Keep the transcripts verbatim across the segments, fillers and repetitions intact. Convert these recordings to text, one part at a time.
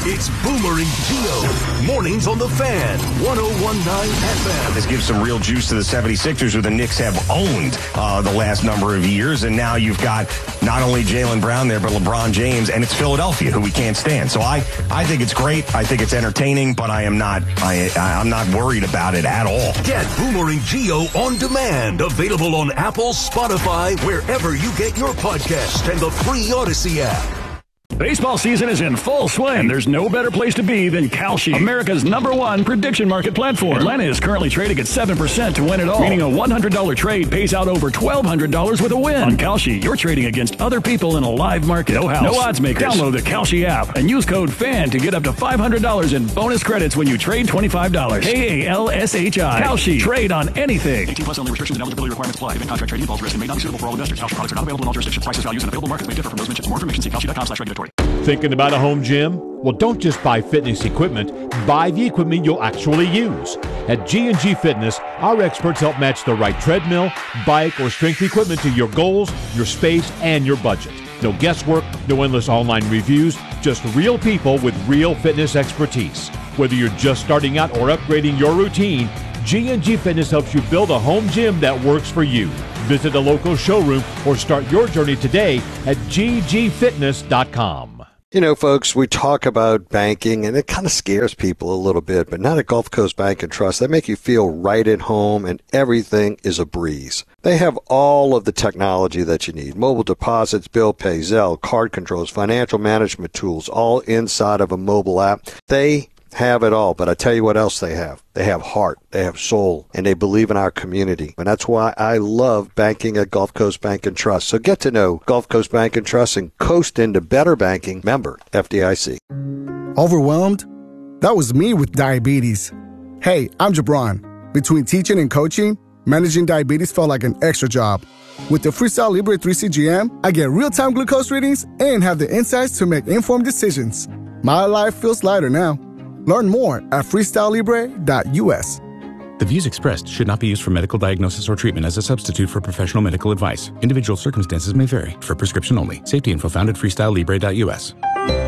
It's Boomer and Gio. Mornings on the Fan, one oh one point nine F M. This gives some real juice to the seventy-sixers, who the Knicks have owned uh, the last number of years. And now you've got not only Jaylen Brown there, but LeBron James, and it's Philadelphia, who we can't stand. So I, I think it's great. I think it's entertaining, but I am not I, I'm not worried about it at all. Get Boomer and Gio on demand. Available on Apple, Spotify, wherever you get your podcast, and the free Odyssey app. Baseball season is in full swing, and there's no better place to be than Kalshi, America's number one prediction market platform. Atlanta is currently trading at seven percent to win it all, meaning a one hundred dollars trade pays out over twelve hundred dollars with a win. On Kalshi, you're trading against other people in a live market. No house, no odds makers. Download the Kalshi app and use code FAN to get up to five hundred dollars in bonus credits when you trade twenty-five dollars. K A L S H I. Kalshi. Trade on anything. eighteen plus only. Restrictions and eligibility requirements apply. Event contract trading involves risk and may not be suitable for all investors. Kalshi products are not available in all jurisdictions. Prices, values, and available markets may differ from those mentioned. For more information, see kalshi dot com slash regulatory. Thinking about a home gym? Well, don't just buy fitness equipment. Buy the equipment you'll actually use. At G and G Fitness, our experts help match the right treadmill, bike, or strength equipment to your goals, your space, and your budget. No guesswork, no endless online reviews, just real people with real fitness expertise. Whether you're just starting out or upgrading your routine, G and G Fitness helps you build a home gym that works for you. Visit a local showroom or start your journey today at g g fitness dot com. You know, folks, we talk about banking, and it kind of scares people a little bit, but not at Gulf Coast Bank and Trust. They make you feel right at home, and everything is a breeze. They have all of the technology that you need. Mobile deposits, bill pay, Zelle, card controls, financial management tools, all inside of a mobile app. They have it all, but I tell you what else they have. They have heart, they have soul, and they believe in our community. And that's why I love banking at Gulf Coast Bank and Trust. So get to know Gulf Coast Bank and Trust and coast into better banking. Member F D I C. Overwhelmed? That was me with diabetes. Hey, I'm Jabron. Between teaching and coaching, managing diabetes felt like an extra job. With the Freestyle Libre three C G M, I get real-time glucose readings and have the insights to make informed decisions. My life feels lighter now. Learn more at freestyle libre dot U S. The views expressed should not be used for medical diagnosis or treatment as a substitute for professional medical advice. Individual circumstances may vary. For prescription only. Safety info found at freestyle libre dot U S.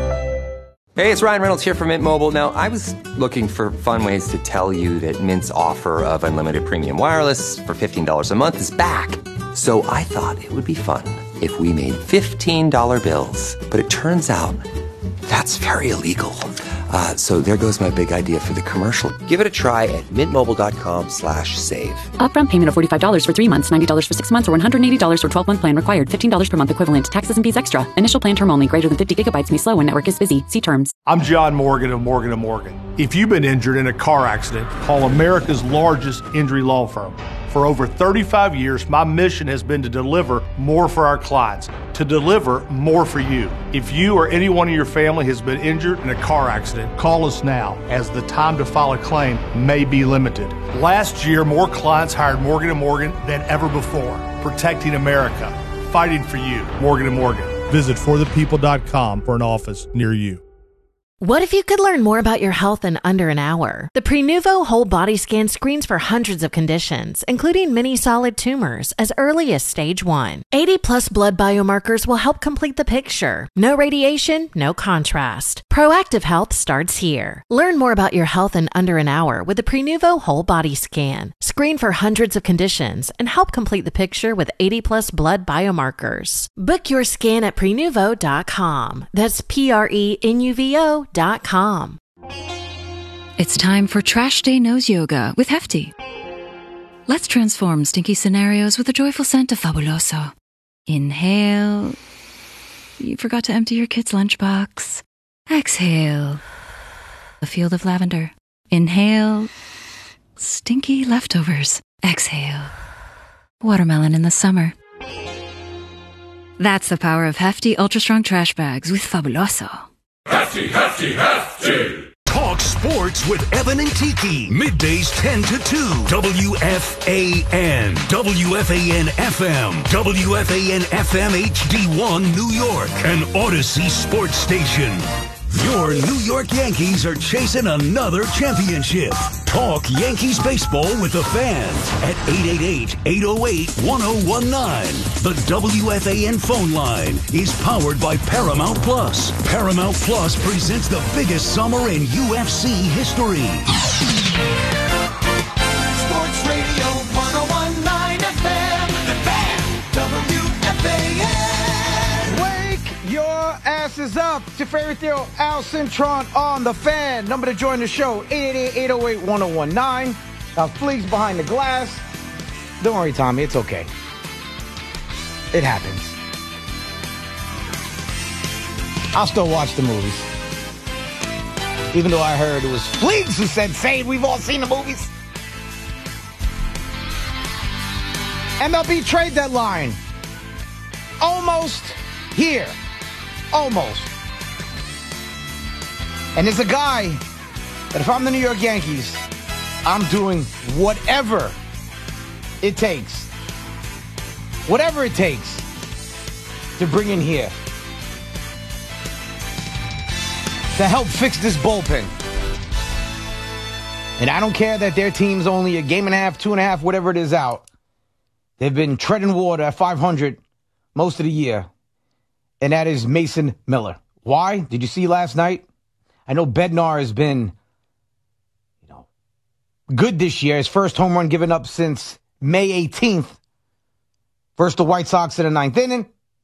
Hey, it's Ryan Reynolds here from Mint Mobile. Now, I was looking for fun ways to tell you that Mint's offer of unlimited premium wireless for fifteen dollars a month is back. So I thought it would be fun if we made fifteen dollar bills. But it turns out that's very illegal. Uh, so there goes my big idea for the commercial. Give it a try at mintmobile.com slash save. Upfront payment of forty-five dollars for three months, ninety dollars for six months, or one hundred eighty dollars for twelve-month plan required. fifteen dollars per month equivalent. Taxes and fees extra. Initial plan term only. Greater than fifty gigabytes may slow when network is busy. See terms. I'm John Morgan of Morgan and Morgan. If you've been injured in a car accident, call America's largest injury law firm. For over thirty-five years, my mission has been to deliver more for our clients, to deliver more for you. If you or anyone in your family has been injured in a car accident, call us now, as the time to file a claim may be limited. Last year, more clients hired Morgan and Morgan than ever before, protecting America, fighting for you. Morgan and Morgan. Visit for the people dot com for an office near you. What if you could learn more about your health in under an hour? The Prenuvo Whole Body Scan screens for hundreds of conditions, including many solid tumors, as early as stage one. eighty plus blood biomarkers will help complete the picture. No radiation, no contrast. Proactive health starts here. Learn more about your health in under an hour with the Prenuvo Whole Body Scan. Screen for hundreds of conditions and help complete the picture with eighty plus blood biomarkers. Book your scan at prenuvo dot com. That's P R E N U V O dot com. It's time for Trash Day Nose Yoga with Hefty. Let's transform stinky scenarios with the joyful scent of Fabuloso. Inhale. You forgot to empty your kid's lunchbox. Exhale. A field of lavender. Inhale. Stinky leftovers. Exhale. Watermelon in the summer. That's the power of Hefty Ultra Strong Trash Bags with Fabuloso. Hefty, hefty, hefty. Talk sports with Evan and Tiki. Middays ten to two. W F A N. W F A N F M. W F A N F M H D one New York. An Odyssey sports station. Your New York Yankees are chasing another championship. Talk Yankees baseball with the fans at eight eight eight, eight oh eight, one oh one nine. The W F A N phone line is powered by Paramount Plus. Paramount Plus presents the biggest summer in U F C history. Sports Radio one oh one point nine F M, The Fan, W F A N. Wake your asses up. It's your favorite deal, Al Cintron on The Fan. Number to join the show, eight eight eight, eight oh eight, one oh one nine. Now, Fleek's behind the glass. Don't worry, Tommy, it's okay. It happens. I'll still watch the movies. Even though I heard it was Fleeks who said, say we've all seen the movies. M L B trade deadline. Almost here. Almost. And there's a guy that if I'm the New York Yankees, I'm doing whatever it takes. Whatever it takes to bring in here. To help fix this bullpen. And I don't care that their team's only a game and a half, two and a half, whatever it is out. They've been treading water at five hundred most of the year. And that is Mason Miller. Why? Did you see last night? I know Bednar has been, you know, good this year. His first home run given up since May eighteenth. Versus the White Sox in the ninth inning.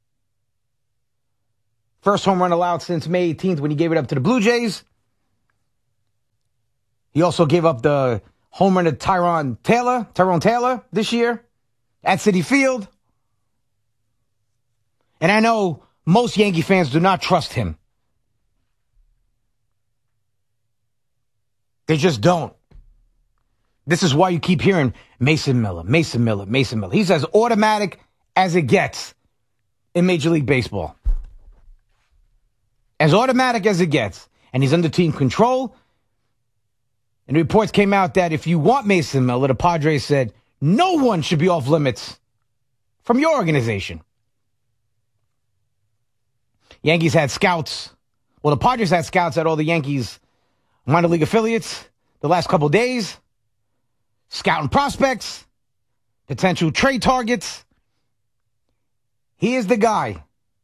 First home run allowed since May eighteenth when he gave it up to the Blue Jays. He also gave up the home run to Tyrone Taylor, Tyrone Taylor this year at Citi Field. And I know most Yankee fans do not trust him. They just don't. This is why you keep hearing Mason Miller, Mason Miller, Mason Miller. He's as automatic as it gets in Major League Baseball. As automatic as it gets. And he's under team control. And the reports came out that if you want Mason Miller, the Padres said, no one should be off limits from your organization. Yankees had scouts. Well, the Padres had scouts at all the Yankees minor league affiliates the last couple days. Scouting prospects. Potential trade targets. He is the guy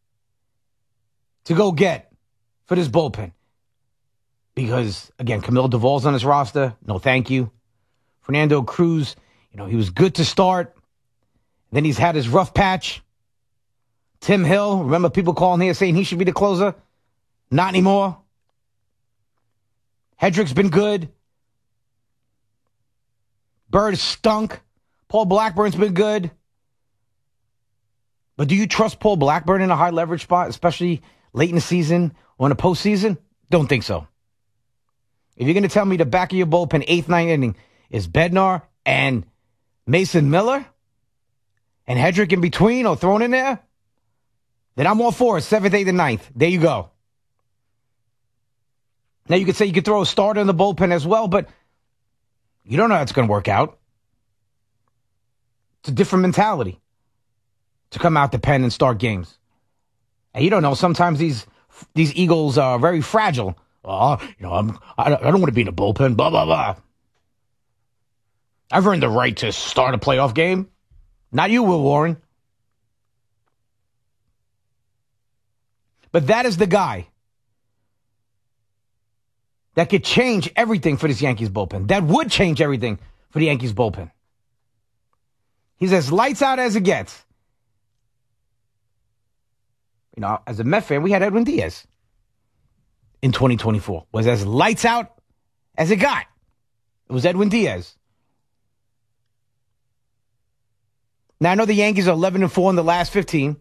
to go get for this bullpen. Because, again, Camilo Duvall's on his roster. No, thank you. Fernando Cruz, you know, he was good to start. Then he's had his rough patch. Tim Hill, remember people calling here saying he should be the closer? Not anymore. Hedrick's been good. Bird stunk. Paul Blackburn's been good. But do you trust Paul Blackburn in a high leverage spot, especially late in the season or in the postseason? Don't think so. If you're going to tell me the back of your bullpen, eighth, ninth inning, is Bednar and Mason Miller and Hedrick in between or thrown in there, then I'm all for it. Seventh, eighth, and ninth. There you go. Now you could say you could throw a starter in the bullpen as well, but you don't know how it's going to work out. It's a different mentality to come out the pen and start games. And you don't know, sometimes these these Eagles are very fragile. Oh, you know, I'm, I, I don't want to be in the bullpen, blah, blah, blah. I've earned the right to start a playoff game. Not you, Will Warren. But that is the guy that could change everything for this Yankees bullpen. That would change everything for the Yankees bullpen. He's as lights out as it gets. You know, as a Met fan, we had Edwin Diaz in twenty twenty-four. Was as lights out as it got. It was Edwin Diaz. Now, I know the Yankees are eleven and four in the last fifteen.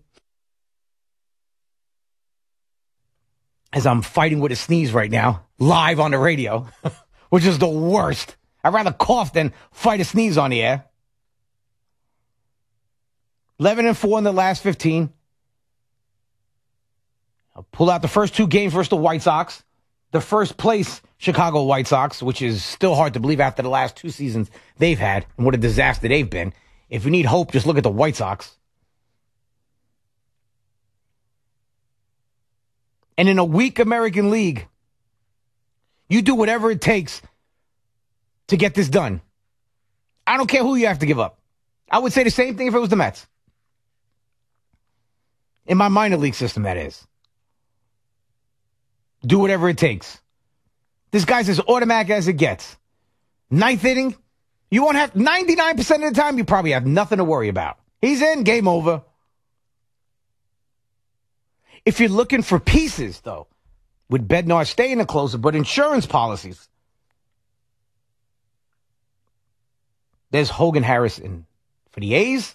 As I'm fighting with a sneeze right now, live on the radio, which is the worst. I'd rather cough than fight a sneeze on the air. eleven and four in the last fifteen. I'll pull out the first two games versus the White Sox. The first place Chicago White Sox, which is still hard to believe after the last two seasons they've had and what a disaster they've been. If you need hope, just look at the White Sox. And in a weak American League, You do whatever it takes to get this done. I don't care who you have to give up. I would say the same thing if it was the Mets. In my minor league system, that is. Do whatever it takes. This guy's as automatic as it gets. Ninth inning, you won't have, ninety-nine percent of the time, you probably have nothing to worry about. He's in, game over. If you're looking for pieces, though, with Bednar staying the closer, but insurance policies, there's Hogan Harrison for the A's.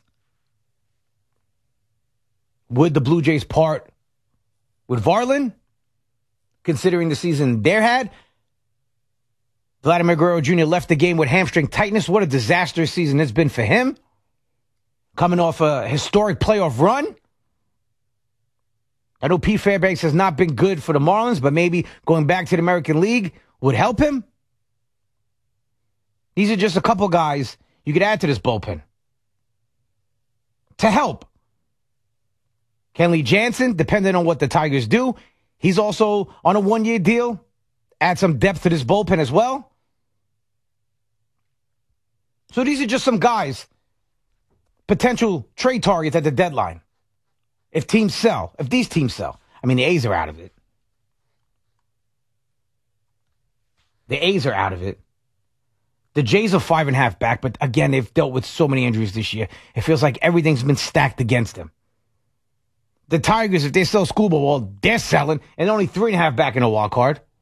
Would the Blue Jays part with Varlin, considering the season they had? Vladimir Guerrero Junior left the game with hamstring tightness. What a disastrous season it's been for him. Coming off a historic playoff run. I know Pete Fairbanks has not been good for the Marlins, but maybe going back to the American League would help him. These are just a couple guys you could add to this bullpen to help. Kenley Jansen, depending on what the Tigers do, he's also on a one-year deal. Add some depth to this bullpen as well. So these are just some guys, potential trade targets at the deadline. If teams sell, if these teams sell. I mean, the A's are out of it. The A's are out of it. The Jays are five and a half back, but again, they've dealt with so many injuries this year. It feels like everything's been stacked against them. The Tigers, if they sell Schoolball, well, they're selling, and only three and a half back in a wild card.